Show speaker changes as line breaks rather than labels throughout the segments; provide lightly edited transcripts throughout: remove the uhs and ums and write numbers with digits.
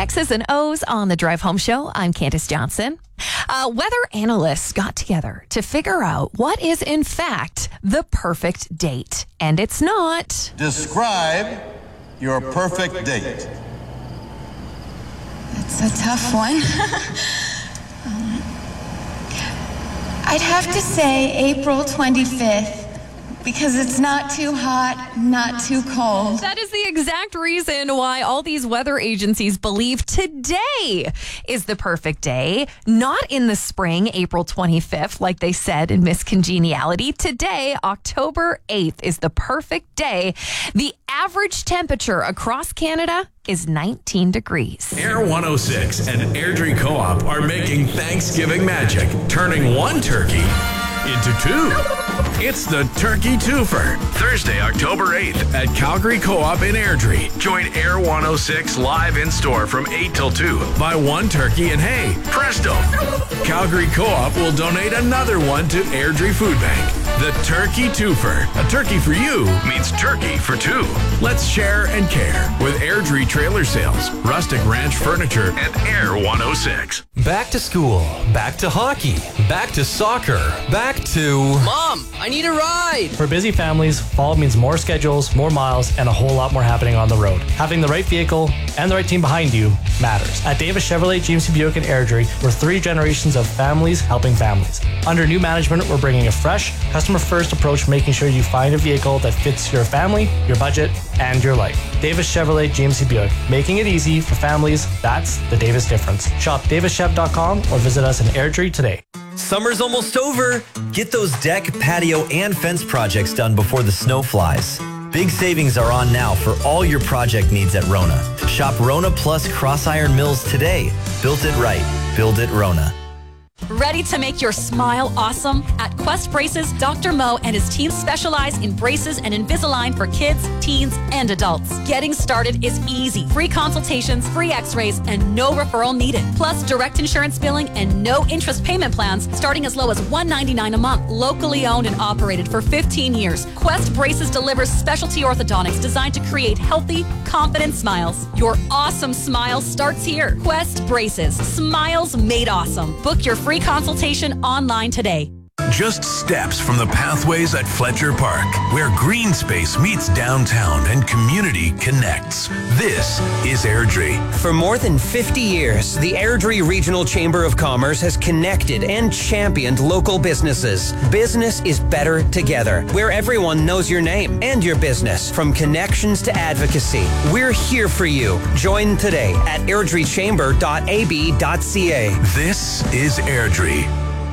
X's and O's on the Drive Home Show. I'm Candace Johnson. Weather analysts got together to figure out what is, in fact, the perfect date. And it's not.
Describe your perfect date.
It's a tough one. I'd have to say April 25th. Because it's not too hot, not too cold.
That is the exact reason why all these weather agencies believe today is the perfect day. Not in the spring, April 25th, like they said in Miss Congeniality. Today, October 8th, is the perfect day. The average temperature across Canada is 19 degrees.
Air 106 and Airdrie Co-op are making Thanksgiving magic, turning one turkey into two. It's the Turkey Twofer. Thursday, October 8th at Calgary Co-op in Airdrie. Join Air 106 live in store from 8 till 2. Buy one turkey and hey, presto! Calgary Co-op will donate another one to Airdrie Food Bank. The Turkey Twofer. A turkey for you means turkey for two. Let's share and care with Airdrie Trailer Sales, Rustic Ranch Furniture, and Air 106.
Back to school, back to hockey, back to soccer, back to...
Mom, I need a ride!
For busy families, fall means more schedules, more miles, and a whole lot more happening on the road. Having the right vehicle and the right team behind you matters. At Davis Chevrolet, GMC Buick, and Airdrie, we're 3 generations of families helping families. Under new management, we're bringing a fresh, customer-first approach, making sure you find a vehicle that fits your family, your budget, and your life. Davis Chevrolet, GMC Buick, making it easy for families. That's the Davis difference. Shop davischev.com or visit us in Airdrie today.
Summer's almost over. Get those deck, patio, and fence projects done before the snow flies. Big savings are on now for all your project needs at Rona. Shop Rona Plus Cross Iron Mills today. Built it right. Build it Rona.
Ready to make your smile awesome? At Quest Braces, Dr. Mo and his team specialize in braces and Invisalign for kids, teens, and adults. Getting started is easy. Free consultations, free x-rays, and no referral needed. Plus, direct insurance billing and no interest payment plans starting as low as $199 a month. Locally owned and operated for 15 years, Quest Braces delivers specialty orthodontics designed to create healthy, confident smiles. Your awesome smile starts here. Quest Braces. Smiles made awesome. Book your free consultation online today.
Just steps from the pathways at Fletcher Park, where green space meets downtown and community connects. This is Airdrie.
For more than 50 years, the Airdrie Regional Chamber of Commerce has connected and championed local businesses. Business is better together, where everyone knows your name and your business, from connections to advocacy. We're here for you. Join today at airdriechamber.ab.ca.
This is Airdrie.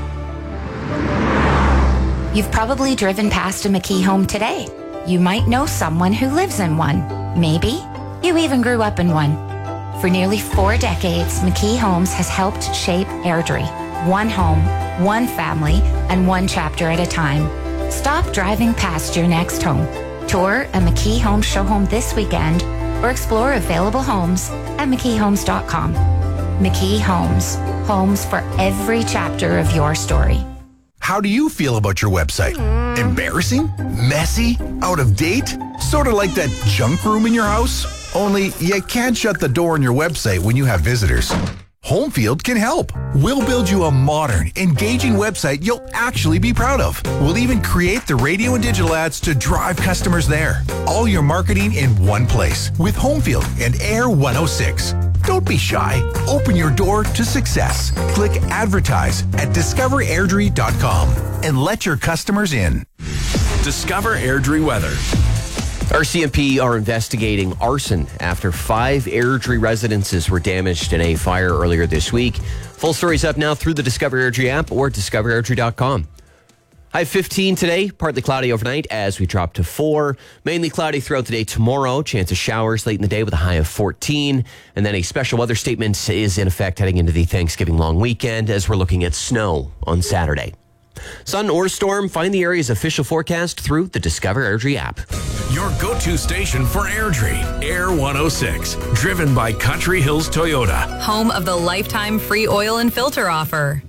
You've probably driven past a McKee home today. You might know someone who lives in one. Maybe you even grew up in one. For nearly 4 decades, McKee Homes has helped shape Airdrie. One home, one family, and one chapter at a time. Stop driving past your next home. Tour a McKee Homes show home this weekend or explore available homes at McKeeHomes.com. McKee Homes. Homes for every chapter of your story.
How do you feel about your website? Embarrassing? Messy? Out of date? Sort of like that junk room in your house? Only you can't shut the door on your website when you have visitors. Homefield can help. We'll build you a modern, engaging website you'll actually be proud of. We'll even create the radio and digital ads to drive customers there. All your marketing in one place with Homefield and Air 106. Don't be shy. Open your door to success. Click advertise at discoverairdrie.com and let your customers in.
Discover Airdrie weather.
RCMP are investigating arson after 5 Airdrie residences were damaged in a fire earlier this week. Full story's up now through the Discover Airdrie app or discoverairdrie.com. High 15 today, partly cloudy overnight as we drop to 4. Mainly cloudy throughout the day tomorrow. Chance of showers late in the day with a high of 14. And then a special weather statement is in effect heading into the Thanksgiving long weekend as we're looking at snow on Saturday. Sun or storm, find the area's official forecast through the Discover Airdrie app.
Your go-to station for Airdrie, Air 106, driven by Country Hills Toyota.
Home of the lifetime free oil and filter offer.